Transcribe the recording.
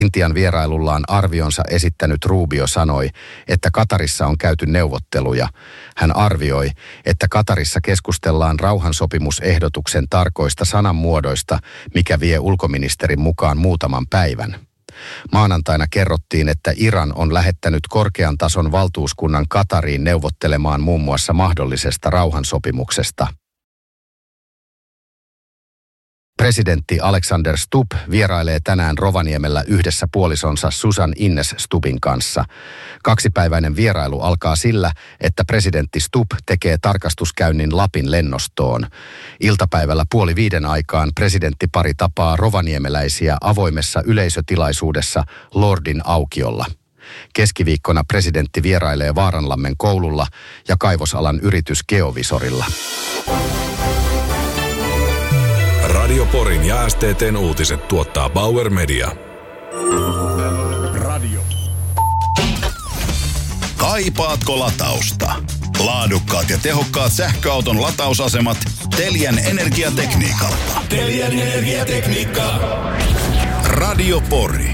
Intian vierailullaan arvionsa esittänyt Rubio sanoi, että Katarissa on käyty neuvotteluja. Hän arvioi, että Katarissa keskustellaan rauhansopimusehdotuksen tarkoista sananmuodoista, mikä vie ulkoministerin mukaan muutaman päivän. Maanantaina kerrottiin, että Iran on lähettänyt korkean tason valtuuskunnan Katariin neuvottelemaan muun muassa mahdollisesta rauhansopimuksesta. Presidentti Alexander Stubb vierailee tänään Rovaniemellä yhdessä puolisonsa Susan Ines Stubbin kanssa. Kaksipäiväinen vierailu alkaa sillä, että presidentti Stubb tekee tarkastuskäynnin Lapin lennostoon. Iltapäivällä 4:30 aikaan presidenttipari tapaa rovaniemeläisiä avoimessa yleisötilaisuudessa Lordin aukiolla. Keskiviikkona presidentti vierailee Vaaranlammen koululla ja kaivosalan yritys Geovisorilla. Radio Porin ja STT:n uutiset tuottaa Bauer Media. Radio. Kaipaatko latausta? Laadukkaat ja tehokkaat sähköauton latausasemat Teliän Energiatekniikalta. Teliän Energiatekniikka. Radio Pori.